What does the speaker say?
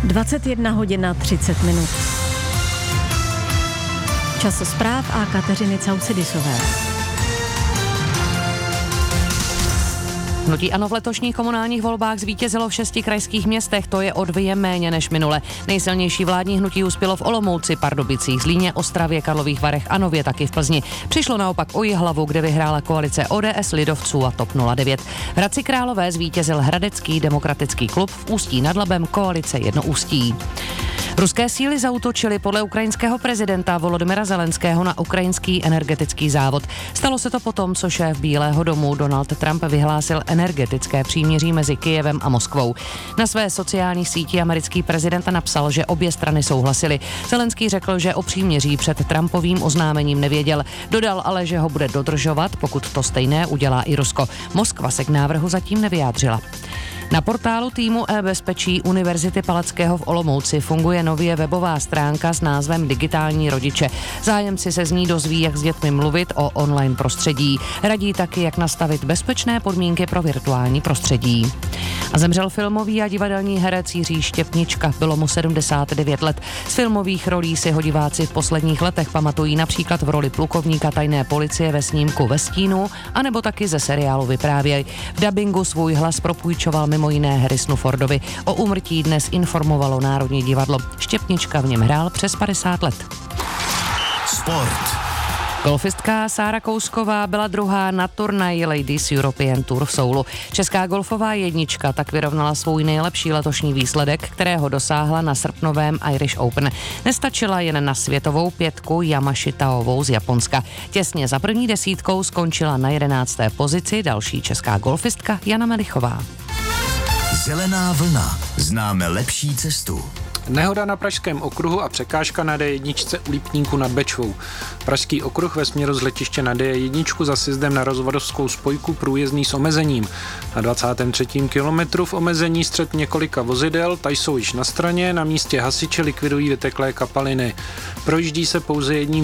21 hodin 30 minut. Čas zpráv a Kateřiny Caucidisové. Hnutí ANO v letošních komunálních volbách zvítězilo v 6 krajských městech, to je o 2 méně než minule. Nejsilnější vládní hnutí uspělo v Olomouci, Pardubicích, Zlíně, Ostravě, Karlových Varech a Nově, taky v Plzni. Přišlo naopak o Jihlavu, kde vyhrála koalice ODS, lidovců a TOP 09. V Hradci Králové zvítězil Hradecký demokratický klub, v Ústí nad Labem koalice Jednoústí. Ruské síly zaútočily podle ukrajinského prezidenta Volodymyra Zelenského na ukrajinský energetický závod. Stalo se to potom, co šéf Bílého domu Donald Trump vyhlásil energetické příměří mezi Kyjevem a Moskvou. Na své sociální síti americký prezident napsal, že obě strany souhlasily. Zelenský řekl, že o příměří před Trumpovým oznámením nevěděl. Dodal ale, že ho bude dodržovat, pokud to stejné udělá i Rusko. Moskva se k návrhu zatím nevyjádřila. Na portálu týmu e-bezpečí Univerzity Palackého v Olomouci funguje nově webová stránka s názvem Digitální rodiče. Zájemci se z ní dozví, jak s dětmi mluvit o online prostředí. Radí taky, jak nastavit bezpečné podmínky pro virtuální prostředí. A zemřel filmový a divadelní herec Jiří Štěpnička. Bylo mu 79 let. Z filmových rolí si ho diváci v posledních letech pamatují například v roli plukovníka tajné policie ve snímku Ve stínu, anebo taky ze seriálu Vyprávěj. V dabingu svůj hlas propůjčoval mimo jiné Harrisonu Fordovi. O úmrtí dnes informovalo Národní divadlo. Štěpnička v něm hrál přes 50 let. Sport. Golfistka Sára Kousková byla druhá na turnaji Ladies European Tour v Soulu. Česká golfová jednička tak vyrovnala svůj nejlepší letošní výsledek, kterého dosáhla na srpnovém Irish Open. Nestačila jen na světovou 5 Yamashitaovou z Japonska. Těsně za první desítkou skončila na 11. pozici další česká golfistka Jana Melichová. Zelená vlna. Známe lepší cestu. Nehoda na Pražském okruhu a překážka na D1 u Lipníku nad Bečvou. Pražský okruh ve směru z letiště na D1 za sjezdem na rozvodovskou spojku průjezdný s omezením. Na 23. kilometru v omezení střet několika vozidel, ta jsou již na straně, na místě hasiči likvidují vyteklé kapaliny. Projíždí se pouze jedním